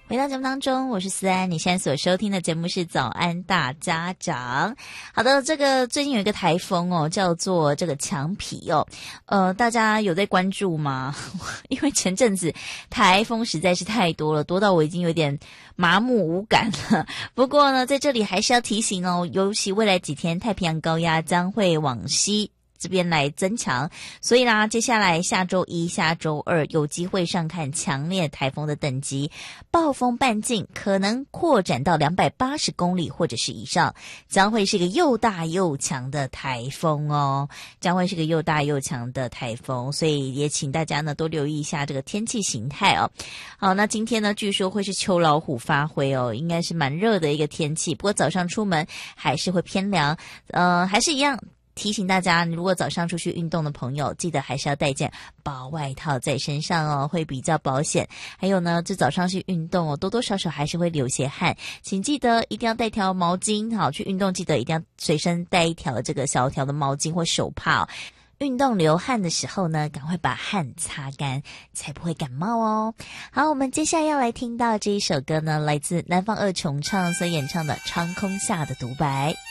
回到节目当中，我是思安，你现在所收听的节目是早安大家长。好的，这个最近有一个台风哦，叫做这个强皮哦，大家有在关注吗？因为前阵子台风实在是太多了，多到我已经有点麻木无感了。不过呢，在这里还是要提醒哦，尤其未来几天太平洋高压将会往西这边来增强，所以啦，接下来下周一、下周二有机会上看强烈台风的等级，暴风半径可能扩展到280公里或者是以上，将会是一个又大又强的台风哦，将会是个又大又强的台风，所以也请大家呢多留意一下这个天气形态哦。好，那今天呢，据说会是秋老虎发挥哦，应该是蛮热的一个天气，不过早上出门还是会偏凉，还是一样。提醒大家，如果早上出去运动的朋友，记得还是要带件薄外套在身上哦，会比较保险。还有呢，这早上去运动哦，多多少少还是会流些汗，请记得一定要带条毛巾，好，去运动记得一定要随身带一条这个小条的毛巾或手帕哦。运动流汗的时候呢，赶快把汗擦干，才不会感冒哦。好，我们接下来要来听到这一首歌呢，来自南方二重唱所演唱的《长空下的独白》。